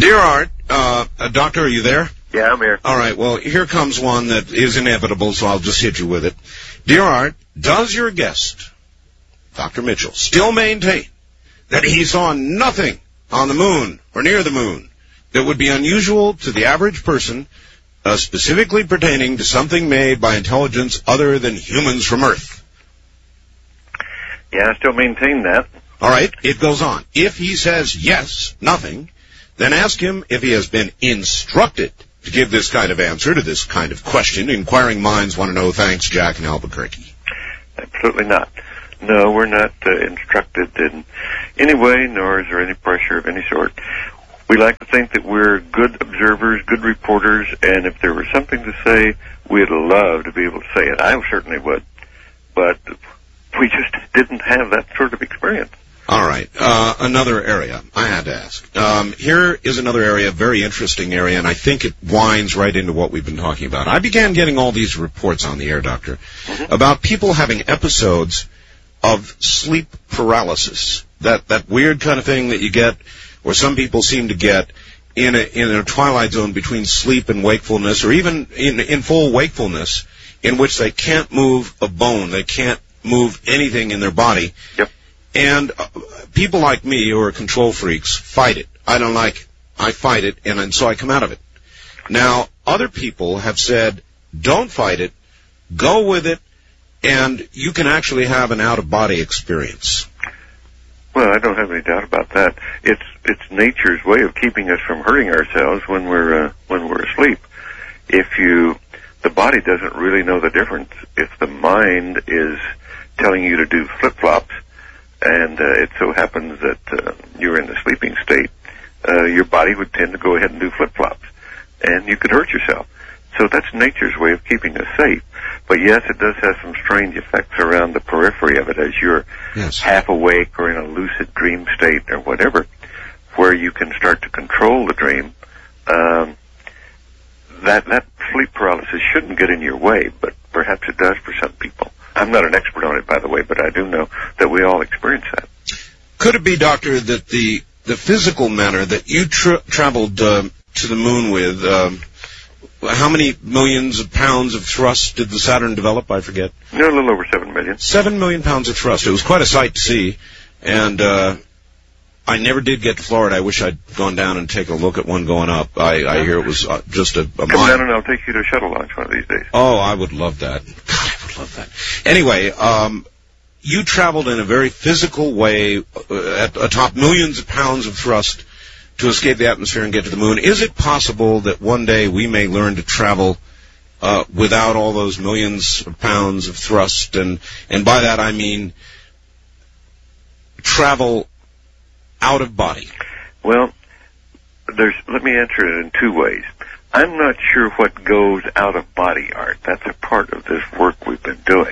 Dear Art, Doctor, are you there? Yeah, I'm here. All right, well, here comes one that is inevitable, so I'll just hit you with it. Dear Art, does your guest, Dr. Mitchell, still maintain that he saw nothing on the moon or near the moon that would be unusual to the average person, specifically pertaining to something made by intelligence other than humans from Earth? Yeah, I still maintain that. All right, it goes on. If he says yes, nothing, then ask him if he has been instructed to give this kind of answer to this kind of question. Inquiring minds want to know. Thanks, Jack in Albuquerque. Absolutely not. No, we're not instructed in any way, nor is there any pressure of any sort. We like to think that we're good observers, good reporters, and if there was something to say, we'd love to be able to say it. I certainly would. But we just didn't have that sort of experience. All right. Another area I had to ask. Here is another area, very interesting area, and I think it winds right into what we've been talking about. I began getting all these reports on the air, Doctor, about people having episodes of sleep paralysis, that weird kind of thing that you get, or some people seem to get, in a twilight zone between sleep and wakefulness, or even in full wakefulness, in which they can't move a bone, they can't move anything in their body. Yep. And people like me who are control freaks fight it. I don't like it. I fight it, and so I come out of it. Now, other people have said, don't fight it, go with it, and you can actually have an out-of-body experience. Well, I don't have any doubt about that. It's nature's way of keeping us from hurting ourselves when we're asleep. The body doesn't really know the difference. If the mind is telling you to do flip-flops, and it so happens that you're in the sleeping state, your body would tend to go ahead and do flip-flops, and you could hurt yourself. So that's nature's way of keeping us safe. But yes, it does have some strange effects around the periphery of it as you're half awake or in a lucid dream state or whatever, where you can start to control the dream. That sleep paralysis shouldn't get in your way, but perhaps it does for some people. I'm not an expert on it, by the way, but I do know that we all experience that. Could it be, Doctor, that the physical manner that you traveled to the moon with, how many millions of pounds of thrust did the Saturn develop? I forget. A little over 7 million. 7 million pounds of thrust. It was quite a sight to see, and I never did get to Florida. I wish I'd gone down and taken a look at one going up. I hear it was just a Come down and I'll take you to a shuttle launch one of these days. Oh, I would love that. God, I would love that. Anyway, you traveled in a very physical way atop millions of pounds of thrust to escape the atmosphere and get to the moon. Is it possible that one day we may learn to travel without all those millions of pounds of thrust? And by that I mean travel out of body. Well, let me answer it in two ways. I'm not sure what goes out of body, Art. That's a part of this work we've been doing.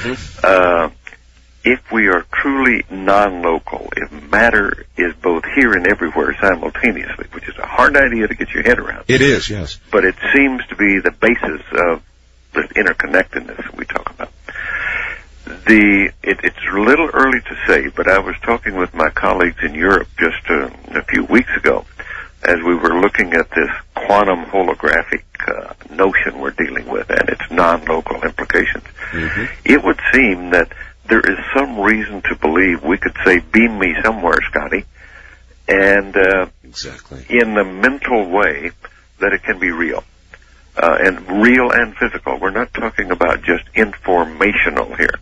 If we are truly non-local, if matter is both here and everywhere simultaneously, which is a hard idea to get your head around. It is, yes. But it seems to be the basis of this interconnectedness that we talk about. It's a little early to say, but I was talking with my colleagues in Europe just a few weeks ago as we were looking at this quantum holographic notion we're dealing with and its non-local implications. It would seem that there is some reason to believe we could say, beam me somewhere, Scotty, and exactly in the mental way that it can be real. And real and physical. We're not talking about just informational here.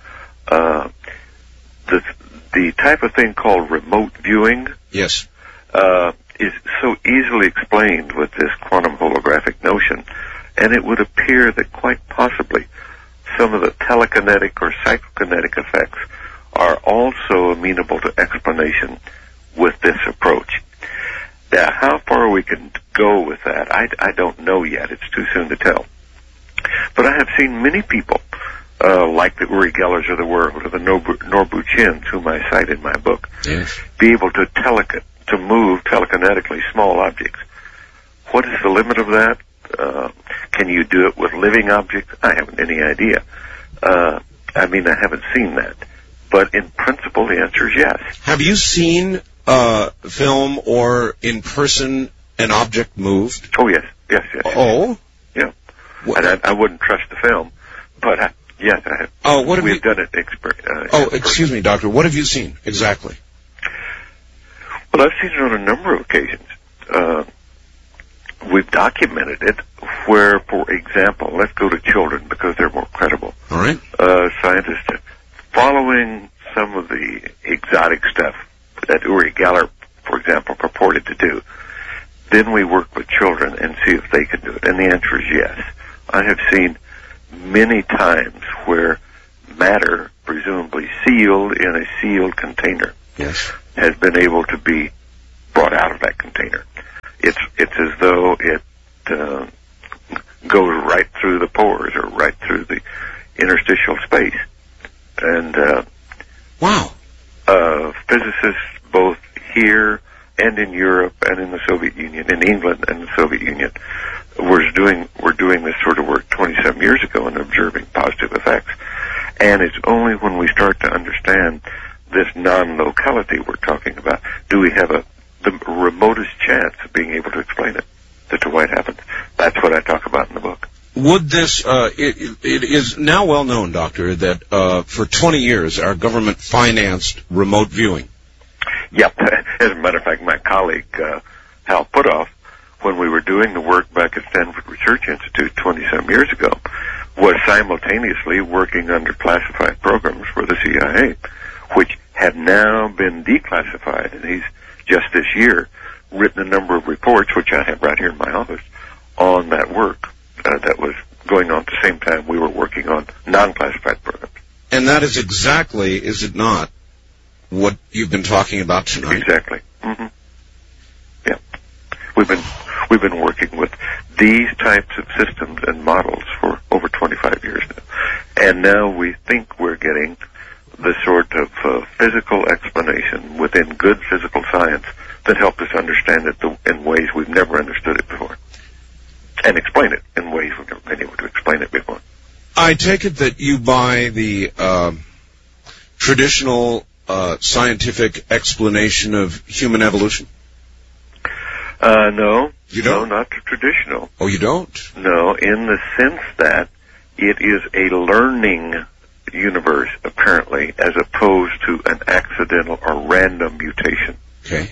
The type of thing called remote viewing is so easily explained with this quantum holographic notion, and it would appear that quite possibly some of the telekinetic or psychokinetic effects are also amenable to explanation with this approach. Now, how far we can go with that, I don't know yet. It's too soon to tell. But I have seen many people, like the Uri Gellers of the world, or the Norbu Chins, whom I cite in my book, be able to move telekinetically small objects. What is the limit of that? Can you do it with living objects? I haven't any idea. I haven't seen that. But in principle, the answer is yes. Have you seen film or in person an object moved? Oh, yes. Oh? Yeah. And I wouldn't trust the film, but yes, I have. Oh, what have We've done it. Excuse me, Doctor. What have you seen exactly? Well, I've seen it on a number of occasions. We've documented it where, for example, let's go to children because they're more credible. All right. Scientists following some of the exotic stuff that Uri Geller, for example, purported to do. Then we work with children and see if they can do it. And the answer is yes. I have seen many times where matter, presumably sealed in a sealed container, yes, has been able to be brought out of that container. It's as though it goes right through the pores or right through the interstitial space. And wow, physicists both here and in Europe and in the Soviet Union, in England and the Soviet Union, were doing this sort of work 27 years ago and observing positive effects. And it's only when we start to understand this non-locality we're talking about do we have the remotest chance of being able to explain it as to why it happens. That's what I talk about in the book. Would this, it is now well known, Doctor, that for 20 years our government financed remote viewing. Yep. As a matter of fact, my colleague, Hal Puthoff, when we were doing the work back at Stanford Research Institute 27 years ago, was simultaneously working under classified programs for the CIA, which have now been declassified, and he's just this year written a number of reports, which I have right here in my office, on that work that was going on at the same time we were working on non-classified programs. And that is exactly, is it not, what you've been talking about tonight? Exactly. Mm-hmm. Yeah. We've been working with these types of systems and models for over 25 years now. And now we think we're getting the sort of physical explanation within good physical science that helped us understand it in ways we've never understood it before. And explain it in ways we've never been able to explain it before. I take it that you buy the traditional scientific explanation of human evolution? No. You don't? No, not the traditional. Oh, you don't? No, in the sense that it is a learning universe, apparently, as opposed to an accidental or random mutation. Okay.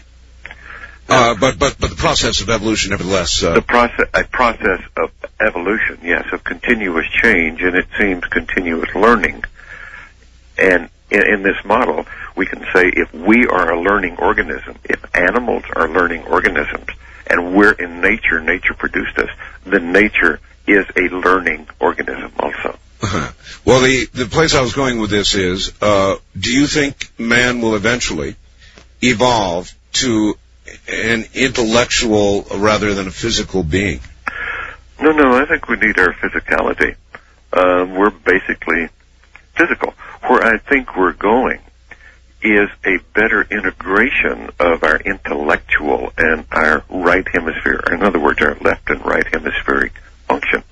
But the process of evolution, nevertheless. A process of evolution, yes, of continuous change, and it seems continuous learning. And in this model, we can say if we are a learning organism, if animals are learning organisms, and we're in nature, nature produced us, then nature is a learning organism also. Uh-huh. Well, the place I was going with this is, do you think man will eventually evolve to an intellectual rather than a physical being? No, I think we need our physicality. We're basically physical. Where I think we're going is a better integration of our intellectual and our right hemisphere. In other words, our left and right hemispheric function.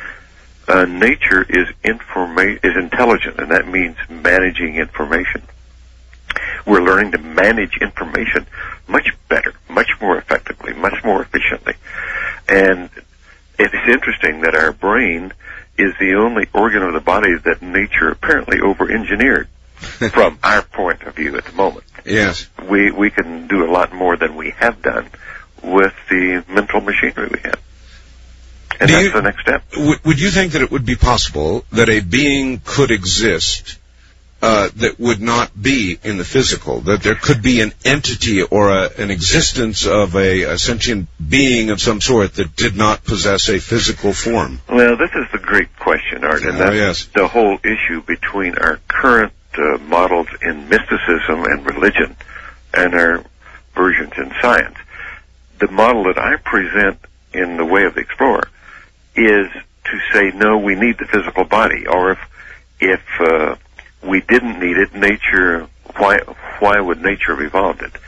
Nature is intelligent, and that means managing information. We're learning to manage information much better, much more effectively, much more efficiently. And it's interesting that our brain is the only organ of the body that nature apparently over-engineered from our point of view at the moment. Yes. We can do a lot more than we have done with the mental machinery we have. And that's the next step. Would you think that it would be possible that a being could exist that would not be in the physical, that there could be an entity or an existence of a sentient being of some sort that did not possess a physical form? Well, this is the great question, Art, and that's the whole issue between our current models in mysticism and religion and our versions in science. The model that I present in The Way of the Explorer is to say, no, we need the physical body, or if we didn't need it, nature, why would nature have evolved it?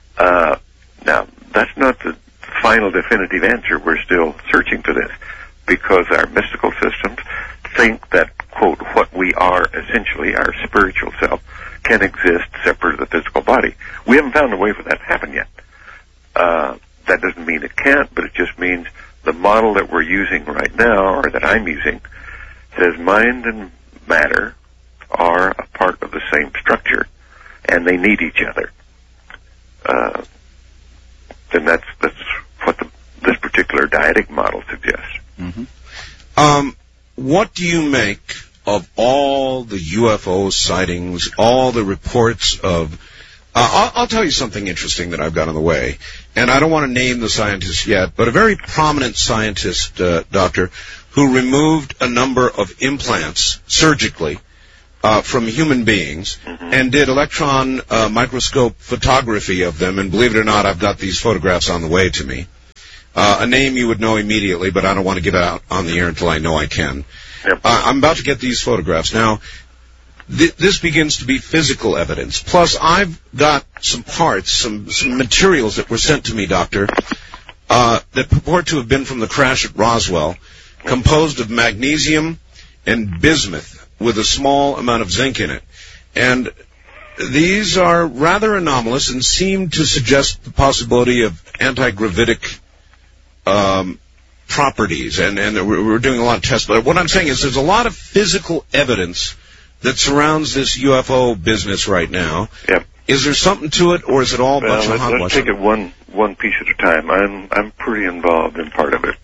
Now, that's not the final definitive answer. We're still searching for this, because our mystical systems think that, quote, what we are, essentially our spiritual self, can exist separate of the physical body. We haven't found a way for that to happen yet. that doesn't mean it can't, but it just means the model that we're using right now, or that I'm using, says mind and matter are a part of the same structure, and they need each other. Then that's what this particular dyadic model suggests. Mm-hmm. What do you make of all the UFO sightings, all the reports of... I'll tell you something interesting that I've got on the way, and I don't want to name the scientist yet, but a very prominent scientist, doctor, who removed a number of implants surgically from human beings and did electron microscope photography of them, and believe it or not, I've got these photographs on the way to me. A name you would know immediately, but I don't want to get out on the air until I know I can. Yep. I'm about to get these photographs. Now, this begins to be physical evidence. Plus, I've got some parts, some materials that were sent to me, Doctor, that purport to have been from the crash at Roswell, composed of magnesium and bismuth with a small amount of zinc in it. And these are rather anomalous and seem to suggest the possibility of anti-gravitic properties. And we're doing a lot of tests. But what I'm saying is there's a lot of physical evidence that surrounds this UFO business right now. Yep. Is there something to it, or is it all a bunch of hogwash? Let's take it one piece at a time. I'm pretty involved in part of it,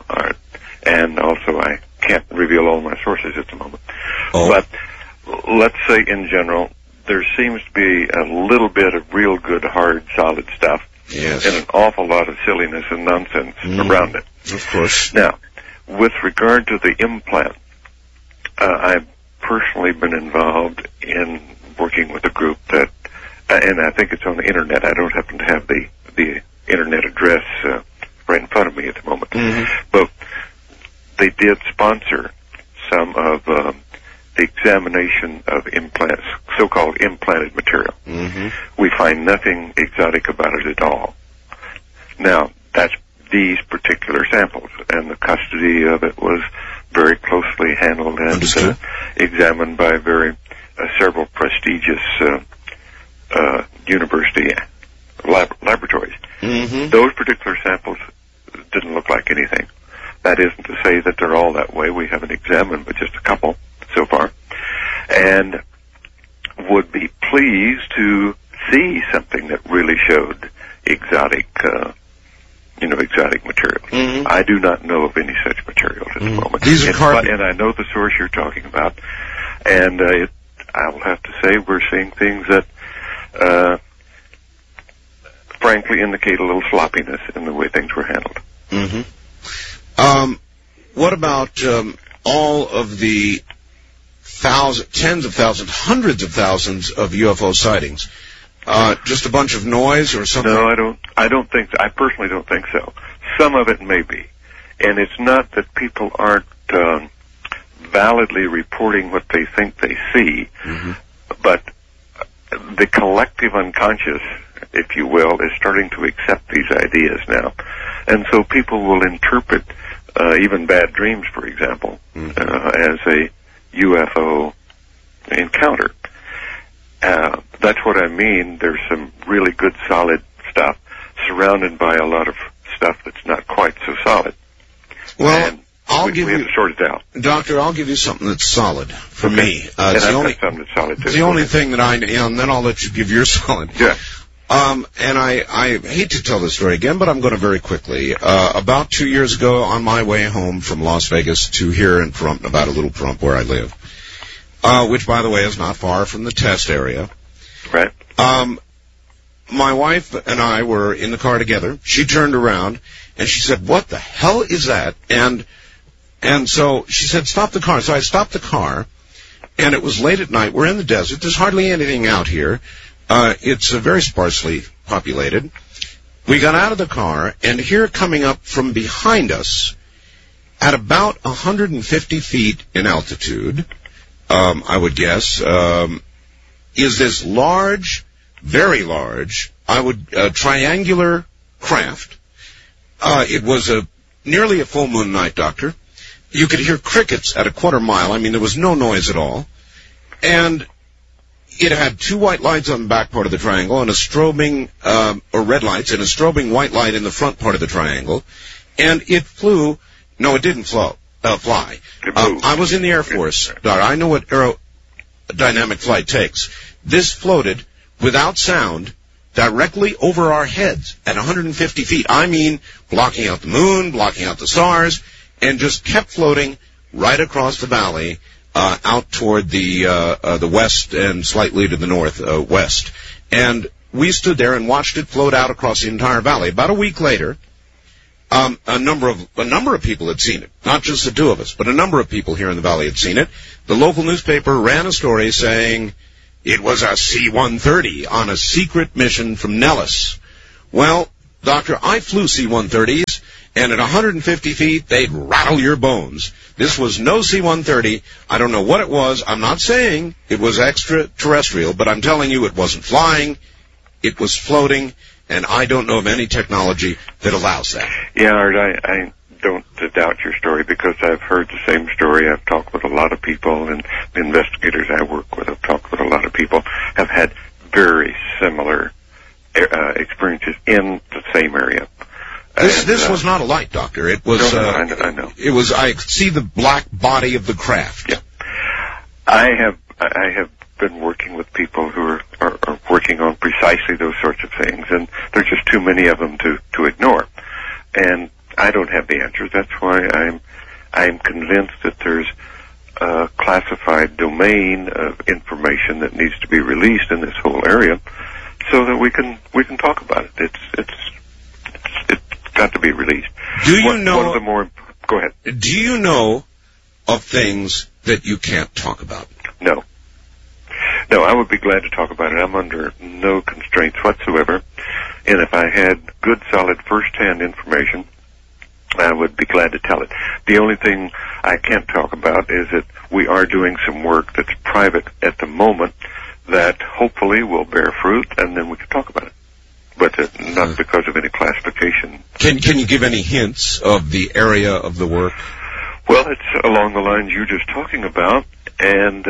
and also I can't reveal all my sources at the moment. Oh. But let's say in general, there seems to be a little bit of real good, hard, solid stuff, yes, and an awful lot of silliness and nonsense around it. Of course. Now, with regard to the implant, I've personally been involved in working with a group that, and I think it's on the internet. I don't happen to have the internet address right in front of me at the moment. But they did sponsor some of the examination of implants, so-called implanted material. We find nothing exotic about it at all. Now, that's these particular samples, and the custody of it was very closely handled and examined by several prestigious university laboratories. Those particular samples didn't look like anything. That isn't to say that they're all that way. We haven't examined but just a couple so far, and would be pleased to see something that really showed exotic materials. I do not know of any such materials at the moment. These are carbon. And I know the source you're talking about, and I will have to say we're seeing things that frankly indicate a little sloppiness in the way things were handled. What about all of the tens of thousands, hundreds of thousands of UFO sightings? Just a bunch of noise or something? No, I don't think so. I personally don't think so. Some of it may be. And it's not that people aren't validly reporting what they think they see, but the collective unconscious, if you will, is starting to accept these ideas now. And so people will interpret even bad dreams, for example, as a UFO encounter. That's what I mean. There's some really good, solid stuff surrounded by a lot of stuff that's not quite so solid. Well, and we have to sort it out. Doctor, I'll give you something that's solid for me. It's the only something that's solid, too. It's the only thing that and then I'll let you give your solid. Yeah. And I hate to tell this story again, but I'm going to very quickly. About 2 years ago, on my way home from Las Vegas to here in Pahrump, about a little Pahrump where I live, which, by the way, is not far from the test area. Right. My wife and I were in the car together. She turned around, and she said, "What the hell is that?" And so she said, "Stop the car." So I stopped the car, and it was late at night. We're in the desert. There's hardly anything out here. It's very sparsely populated. We got out of the car, and here coming up from behind us, at about 150 feet in altitude, I would guess, is this large, very large, triangular craft. It was nearly a full moon night, Doctor. You could hear crickets at a quarter mile. I mean, there was no noise at all. And it had two white lights on the back part of the triangle and a strobing, or red lights and a strobing white light in the front part of the triangle. And it flew. No, it didn't fly. I was in the Air Force, Doctor. I know what aerodynamic flight takes. This floated without sound directly over our heads at 150 feet. I mean, blocking out the moon, blocking out the stars, and just kept floating right across the valley, out toward the west and slightly to the northwest. And we stood there and watched it float out across the entire valley. About a week later, a number of people had seen it. Not just the two of us, but a number of people here in the valley had seen it. The local newspaper ran a story saying it was a C-130 on a secret mission from Nellis. Well, Doctor, I flew C-130s, and at 150 feet, they'd rattle your bones. This was no C-130. I don't know what it was. I'm not saying it was extraterrestrial, but I'm telling you it wasn't flying. It was floating, and I don't know of any technology that allows that. Yeah, Art, I don't doubt your story because I've heard the same story. I've talked with a lot of people, and the investigators I work with have talked with a lot of people, have had very similar experiences in the same area. This was not a light, Doctor. It was. No, I know. It was. I could see the black body of the craft. Yeah. I have been working with people who are working on precisely those sorts of things, and there's just too many of them to ignore. And I don't have the answers. That's why I'm convinced that there's a classified domain of information that needs to be released in this whole area, so that we can talk about it. It's got to be released. Do you know? One of the more. Go ahead. Do you know of things that you can't talk about? No. No, I would be glad to talk about it. I'm under no constraints whatsoever. And if I had good, solid, first-hand information, I would be glad to tell it. The only thing I can't talk about is that we are doing some work that's private at the moment that hopefully will bear fruit, and then we can talk about it. But not because of any classification. Can you give any hints of the area of the work? Well, it's along the lines you're just talking about, and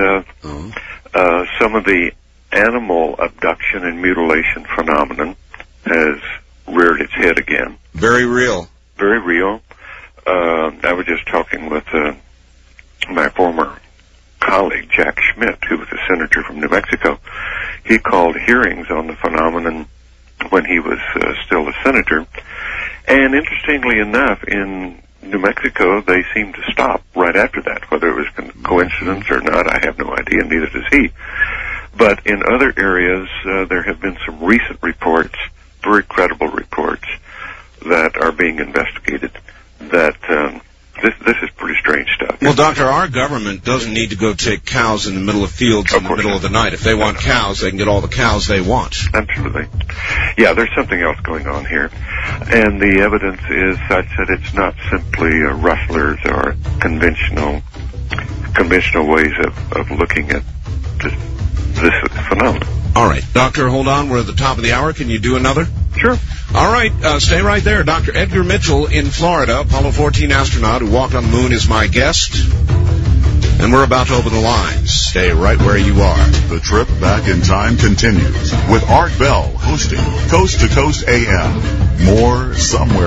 some of the animal abduction and mutilation phenomenon has reared its head again. Very real. Very real. I was just talking with my former colleague, Jack Schmidt, who was a senator from New Mexico. He called hearings on the phenomenon when he was still a senator. And interestingly enough, in New Mexico, they seemed to stop right after that. Whether it was coincidence or not, I have no idea, neither does he. But in other areas, there have been some recent reports, very credible reports, that are being investigated, that this is pretty strange stuff. Well, Doctor, our government doesn't need to go take cows in the middle of fields in the middle of the night. If they want cows, they can get all the cows they want. Absolutely. Yeah, there's something else going on here. And the evidence is such that it's not simply rustlers or conventional ways of looking at this phenomenon. All right. Doctor, hold on. We're at the top of the hour. Can you do another? Sure. All right. Stay right there. Dr. Edgar Mitchell in Florida, Apollo 14 astronaut who walked on the moon, is my guest. And we're about to open the lines. Stay right where you are. The trip back in time continues with Art Bell hosting Coast to Coast AM. More somewhere